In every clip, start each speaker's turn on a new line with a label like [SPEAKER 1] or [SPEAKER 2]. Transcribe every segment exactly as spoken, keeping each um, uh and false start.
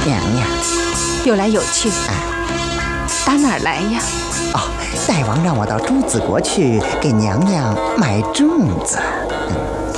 [SPEAKER 1] 娘娘，
[SPEAKER 2] 有来有去。
[SPEAKER 1] 哎，
[SPEAKER 2] 打哪儿来呀？
[SPEAKER 1] 哦，大王让我到朱子国去给娘娘买粽子。嗯，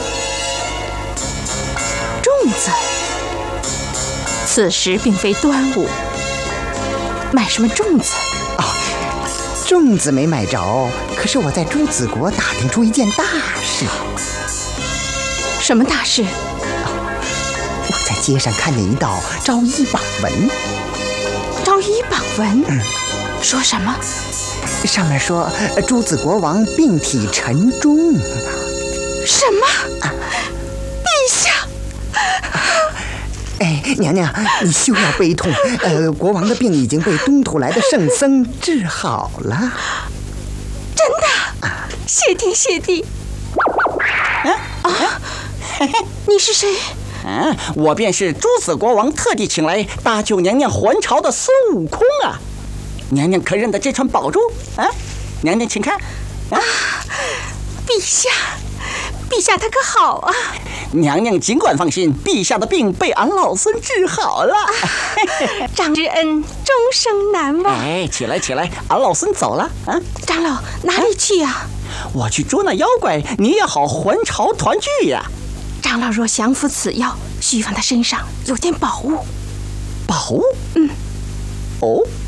[SPEAKER 2] 粽子？此时并非端午，买什么粽子？
[SPEAKER 1] 哦，粽子没买着，可是我在朱子国打听出一件大事。
[SPEAKER 2] 什么大事？
[SPEAKER 1] 哦，我在街上看见一道招医榜文。
[SPEAKER 2] 招医榜文？
[SPEAKER 1] 嗯，
[SPEAKER 2] 说什么？
[SPEAKER 1] 上面说朱子国王病体沉重。
[SPEAKER 2] 什么？
[SPEAKER 1] 啊，
[SPEAKER 2] 陛下！
[SPEAKER 1] 哎，娘娘，你休要悲痛。呃，国王的病已经被东土来的圣僧治好了。
[SPEAKER 2] 真的？啊，谢天谢地。
[SPEAKER 3] 啊
[SPEAKER 2] 啊！你是谁？
[SPEAKER 3] 嗯，我便是朱子国王特地请来搭救娘娘还朝的孙悟空啊！娘娘可认得这串宝珠？啊，娘娘请看。
[SPEAKER 2] 啊，陛下，陛下他可好啊？
[SPEAKER 3] 娘娘尽管放心，陛下的病被俺老孙治好了。
[SPEAKER 2] 啊，长之恩终生难忘。
[SPEAKER 3] 哎，起来起来，俺老孙走了啊！
[SPEAKER 2] 长老哪里去呀？啊，
[SPEAKER 3] 我去捉那妖怪，你也好还朝团聚呀。
[SPEAKER 2] 长老若降服此妖，须放他身上有件宝物。
[SPEAKER 3] 宝物？
[SPEAKER 2] 嗯。
[SPEAKER 3] 哦。